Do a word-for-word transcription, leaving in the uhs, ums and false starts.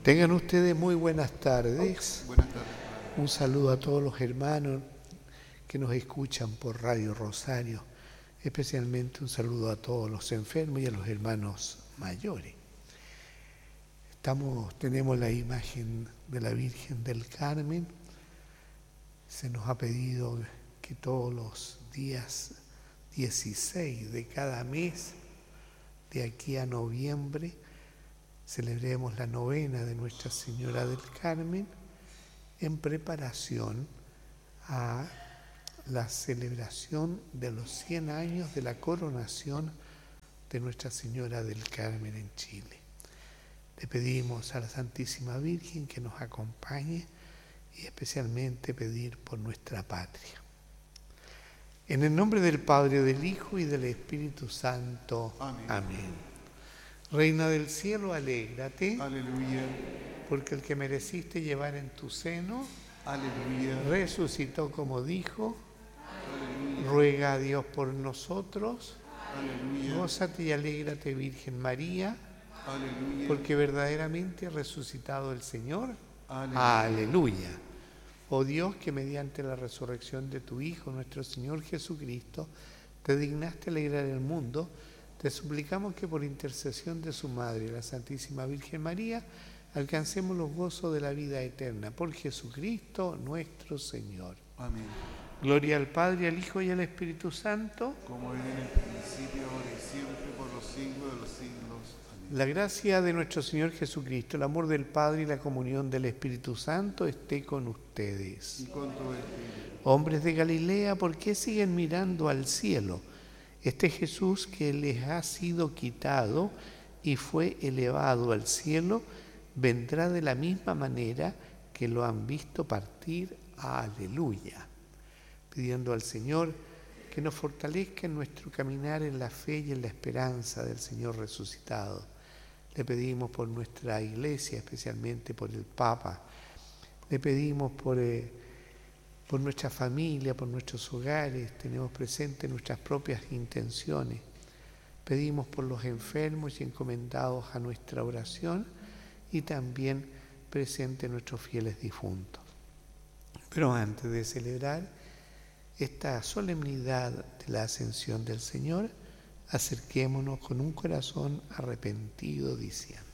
Tengan ustedes muy buenas tardes. Buenas tardes. Un saludo a todos los hermanos que nos escuchan por Radio Rosario. Especialmente un saludo a todos los enfermos y a los hermanos mayores. Estamos, tenemos la imagen de la Virgen del Carmen. Se nos ha pedido que todos los días dieciséis de cada mes, de aquí a noviembre, celebremos la novena de Nuestra Señora del Carmen en preparación a la celebración de los cien años de la coronación de Nuestra Señora del Carmen en Chile. Le pedimos a la Santísima Virgen que nos acompañe y especialmente pedir por nuestra patria. En el nombre del Padre, del Hijo y del Espíritu Santo. Amén. Amén. Reina del cielo, alégrate. Aleluya. Porque el que mereciste llevar en tu seno, Aleluya. resucitó como dijo. Aleluya. Ruega a Dios por nosotros. Aleluya. Gózate y alégrate, Virgen María, Aleluya. porque verdaderamente ha resucitado el Señor. Aleluya. Aleluya. Oh Dios, que mediante la resurrección de tu Hijo, nuestro Señor Jesucristo, te dignaste alegrar el mundo, te suplicamos que por intercesión de su Madre, la Santísima Virgen María, alcancemos los gozos de la vida eterna. Por Jesucristo nuestro Señor. Amén. Gloria al Padre, al Hijo y al Espíritu Santo. Como era en el principio, ahora y siempre, por los siglos de los siglos. Amén. La gracia de nuestro Señor Jesucristo, el amor del Padre y la comunión del Espíritu Santo esté con ustedes. Y con tu espíritu. Hombres de Galilea, ¿por qué siguen mirando al cielo? Este Jesús que les ha sido quitado y fue elevado al cielo, vendrá de la misma manera que lo han visto partir. Aleluya. Pidiendo al Señor que nos fortalezca en nuestro caminar en la fe y en la esperanza del Señor resucitado. Le pedimos por nuestra iglesia, especialmente por el Papa. Le pedimos por... Eh, por nuestra familia, por nuestros hogares, tenemos presentes nuestras propias intenciones. Pedimos por los enfermos y encomendados a nuestra oración y también presentes nuestros fieles difuntos. Pero antes de celebrar esta solemnidad de la ascensión del Señor, acerquémonos con un corazón arrepentido diciendo: